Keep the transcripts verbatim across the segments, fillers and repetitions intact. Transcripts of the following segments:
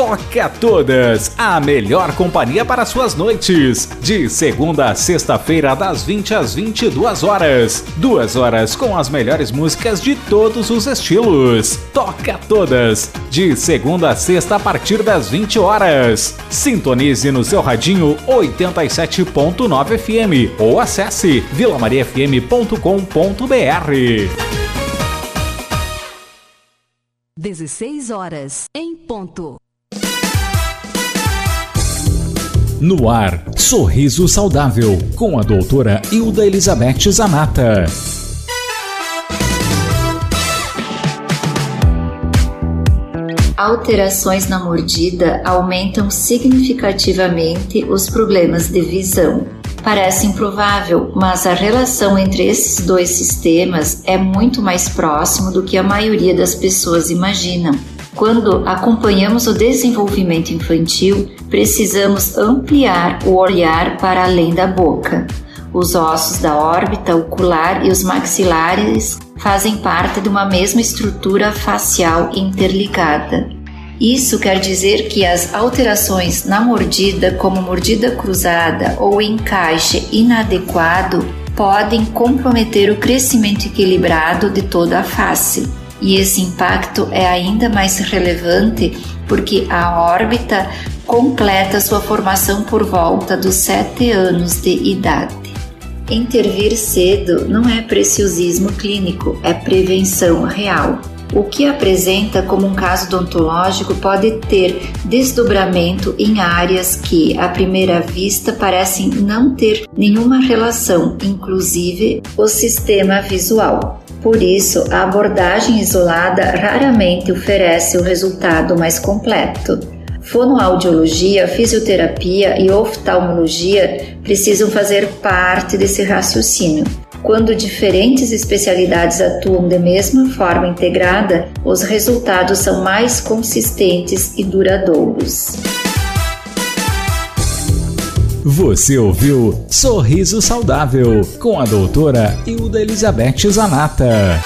Toca Todas, a melhor companhia para suas noites. De segunda a sexta-feira, das vinte às vinte e duas horas. Duas horas com as melhores músicas de todos os estilos. Toca Todas, de segunda a sexta a partir das vinte horas. Sintonize no seu radinho oitenta e sete ponto nove F M ou acesse vila maria f m ponto com ponto b r. dezesseis horas em ponto. No ar, Sorriso Saudável, com a doutora Hilda Elizabeth Zanata. Alterações na mordida aumentam significativamente os problemas de visão. Parece improvável, mas a relação entre esses dois sistemas é muito mais próximo do que a maioria das pessoas imaginam. Quando acompanhamos o desenvolvimento infantil, precisamos ampliar o olhar para além da boca. Os ossos da órbita ocular e os maxilares fazem parte de uma mesma estrutura facial interligada. Isso quer dizer que as alterações na mordida, como mordida cruzada ou encaixe inadequado, podem comprometer o crescimento equilibrado de toda a face. E esse impacto é ainda mais relevante porque a órbita completa sua formação por volta dos sete anos de idade. Intervir cedo não é preciosismo clínico, é prevenção real. O que apresenta como um caso odontológico pode ter desdobramento em áreas que, à primeira vista, parecem não ter nenhuma relação, inclusive o sistema visual. Por isso, a abordagem isolada raramente oferece o resultado mais completo. Fonoaudiologia, fisioterapia e oftalmologia precisam fazer parte desse raciocínio. Quando diferentes especialidades atuam de mesma forma integrada, os resultados são mais consistentes e duradouros. Você ouviu Sorriso Saudável, com a doutora Hilda Elizabeth Zanata.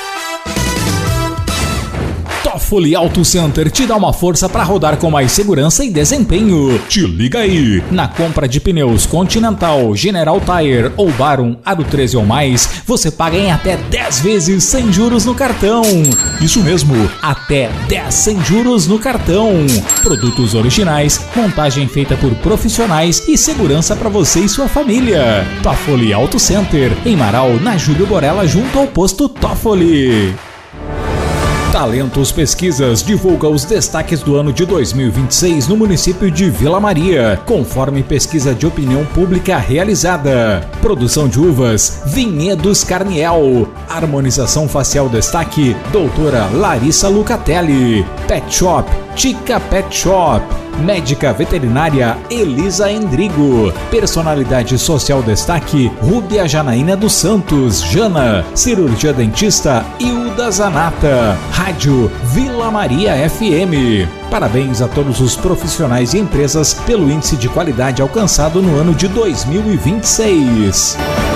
Toffoli Auto Center te dá uma força para rodar com mais segurança e desempenho. Te liga aí! Na compra de pneus Continental, General Tire ou Barum Aro treze ou mais, você paga em até dez vezes sem juros no cartão. Isso mesmo, até dez sem juros no cartão. Produtos originais, montagem feita por profissionais e segurança para você e sua família. Toffoli Auto Center, em Marau, na Júlio Borella, junto ao posto Toffoli. Talentos Pesquisas divulga os destaques do ano de dois mil e vinte e seis no município de Vila Maria, conforme pesquisa de opinião pública realizada. Produção de uvas, Vinhedos Carniel. Harmonização facial destaque, doutora Larissa Lucatelli. Pet Shop, Tica Pet Shop. Médica veterinária Elisa Endrigo. Personalidade social destaque Rúbia Janaína dos Santos, Jana. Cirurgia dentista Hilda Zanata. Rádio Vila Maria F M. Parabéns a todos os profissionais e empresas pelo índice de qualidade alcançado no ano de dois mil e vinte e seis.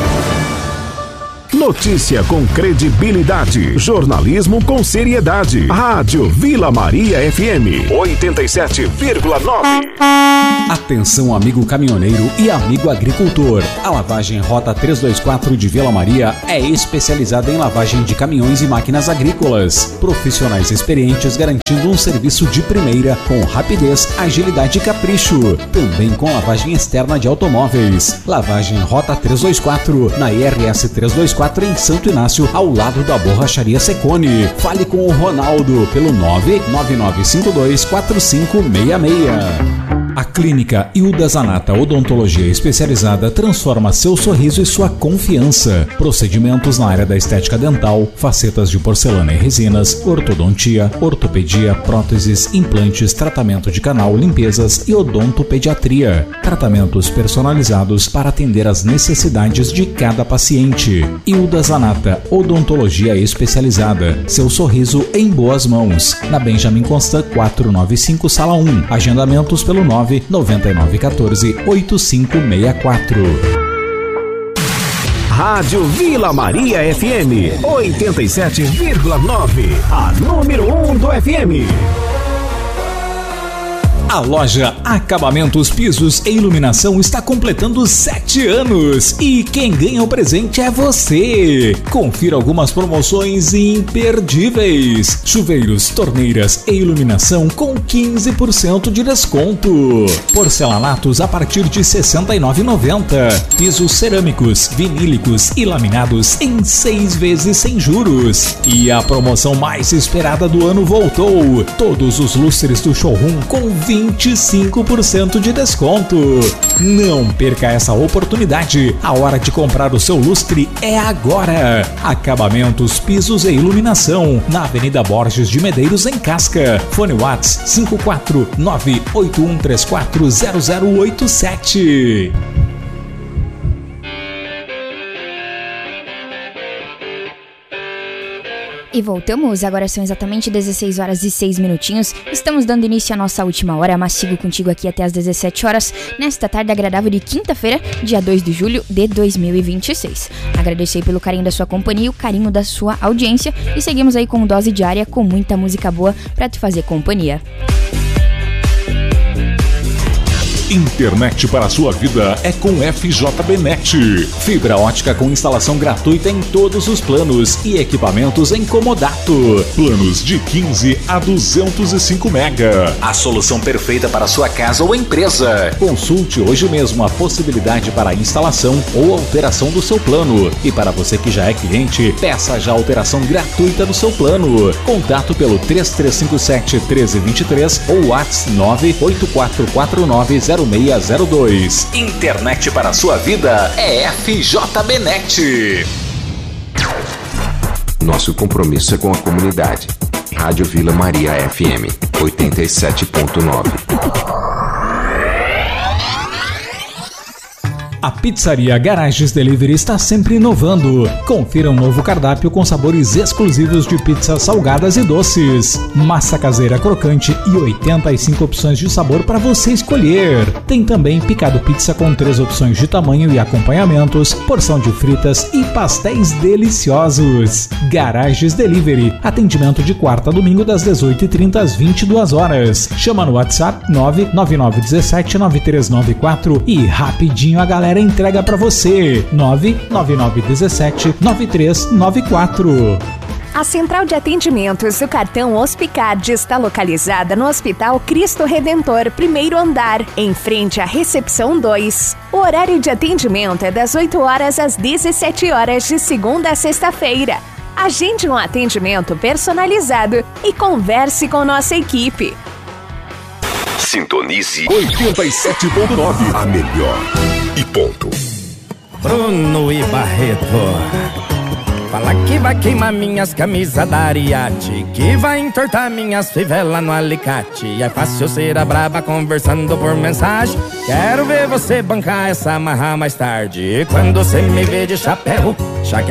Notícia com credibilidade, jornalismo com seriedade. Rádio Vila Maria F M oitenta e sete vírgula nove. Atenção, amigo caminhoneiro e amigo agricultor. A lavagem Rota trezentos e vinte e quatro de Vila Maria é especializada em lavagem de caminhões e máquinas agrícolas. Profissionais experientes garantindo um serviço de primeira com rapidez, agilidade e capricho. Também com lavagem externa de automóveis. Lavagem Rota trezentos e vinte e quatro na I R S trezentos e vinte e quatro em Santo Inácio, ao lado da Borracharia Secone. Fale com o Ronaldo pelo nove nove nove cinco dois quatro cinco seis seis. A Clínica Hilda Zanata Odontologia Especializada transforma seu sorriso e sua confiança. Procedimentos na área da estética dental, facetas de porcelana e resinas, ortodontia, ortopedia, próteses, implantes, tratamento de canal, limpezas e odontopediatria. Tratamentos personalizados para atender às necessidades de cada paciente. Hilda Zanata Odontologia Especializada. Seu sorriso em boas mãos. Na Benjamin Constant quatrocentos e noventa e cinco, Sala um. Agendamentos pelo nove nove nove um quatro oito cinco seis quatro. Rádio Vila Maria F M oitenta e sete vírgula nove, a número um do F M. A loja Acabamentos, Pisos e Iluminação está completando sete anos e quem ganha o presente é você. Confira algumas promoções imperdíveis: chuveiros, torneiras e iluminação com quinze por cento de desconto, porcelanatos a partir de sessenta e nove reais e noventa centavos, pisos cerâmicos, vinílicos e laminados em seis vezes sem juros. E a promoção mais esperada do ano voltou: todos os lustres do showroom com vinte e cinco por cento de desconto. Não perca essa oportunidade. A hora de comprar o seu lustre é agora. Acabamentos, Pisos e Iluminação, na Avenida Borges de Medeiros, em Casca. Fone WhatsApp cinco quatro nove oito um três quatro zero zero oito sete. E voltamos, agora são exatamente dezesseis horas e seis minutinhos. Estamos dando início à nossa última hora, mas sigo contigo aqui até as dezessete horas, nesta tarde agradável de quinta-feira, dia dois de julho de dois mil e vinte e seis. Agradecer pelo carinho da sua companhia e o carinho da sua audiência, e seguimos aí com dose diária com muita música boa pra te fazer companhia. Internet para a sua vida é com F J B Net. Fibra ótica com instalação gratuita em todos os planos e equipamentos em comodato. Planos de quinze a duzentos e cinco mega. A solução perfeita para a sua casa ou empresa. Consulte hoje mesmo a possibilidade para a instalação ou alteração do seu plano. E para você que já é cliente, peça já a alteração gratuita do seu plano. Contato pelo três três cinco sete um três dois três ou WhatsApp nove oito quatro quatro nove zero seis zero dois. Internet para a sua vida é F J B Net. Nosso compromisso é com a comunidade. Rádio Vila Maria F M oitenta e sete ponto nove. A Pizzaria Garages Delivery está sempre inovando. Confira um novo cardápio com sabores exclusivos de pizzas salgadas e doces, massa caseira crocante e oitenta e cinco opções de sabor para você escolher. Tem também picado pizza com três opções de tamanho e acompanhamentos, porção de fritas e pastéis deliciosos. Garages Delivery, atendimento de quarta a domingo das dezoito e trinta às vinte e duas horas. Chama no WhatsApp nove nove nove um sete nove três nove quatro e rapidinho a galera entrega pra você. Nove nove nove um sete nove três nove quatro. A Central de Atendimentos do Cartão Hospicard está localizada no Hospital Cristo Redentor, primeiro andar, em frente à Recepção dois. O horário de atendimento é das oito horas às dezessete horas, de segunda a sexta-feira. Agende um atendimento personalizado e converse com nossa equipe. Sintonize oitenta e sete ponto nove, a melhor. E ponto. Bruno e Barreto. Fala que vai queimar minhas camisas da Ariete, que vai entortar minhas fivelas no alicate. É fácil ser a braba conversando por mensagem. Quero ver você bancar essa marra mais tarde. E quando você me vê de chapéu, já que